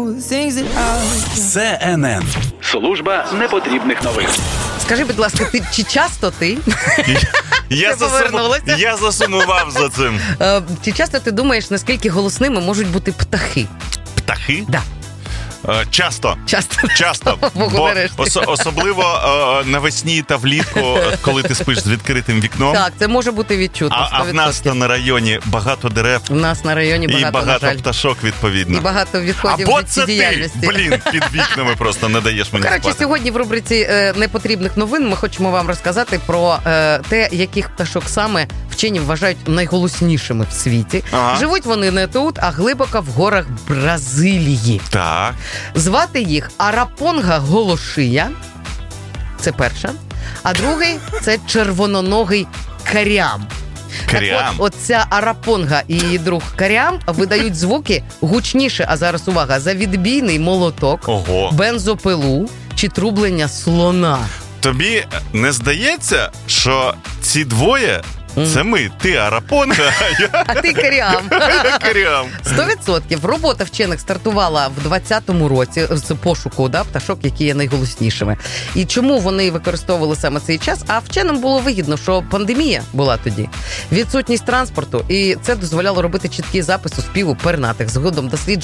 CNN. Служба непотрібних новин. Скажи, будь ласка, чи часто ти... Я засумував за цим. Чи часто ти думаєш, наскільки голосними можуть бути птахи? Птахи? Да. Часто. Богу, Бо нарешті. особливо навесні та влітку, коли ти спиш з відкритим вікном. Так, це може бути відчутно. А в нас на районі багато дерев. У нас на районі багато, і на жаль. пташок, відповідно. І багато відходів або життєдіяльності. Або це ти, під вікнами просто не даєш мені спати. Сьогодні в рубриці непотрібних новин ми хочемо вам розказати про те, яких пташок саме вчені вважають найголоснішими в світі. Ага. Живуть вони не тут, а глибоко в горах Бразилії. Так. Звати їх Арапонга голошия. Це перша. А другий – це червононогий карям. Карям. Оця Арапонга і її друг карям видають звуки гучніше, а зараз увага, за відбійний молоток, бензопилу чи трублення слона. Тобі не здається, що ці двоє це ми, ти Арапонга, а ти Карям. 100%. Робота вчених стартувала в 2020 році з пошуку пташок, які є найголоснішими. І чому вони використовували саме цей час? А вченим було вигідно, що пандемія була тоді. Відсутність транспорту, і це дозволяло робити чіткий запис у співу пернатих. Згодом дослідження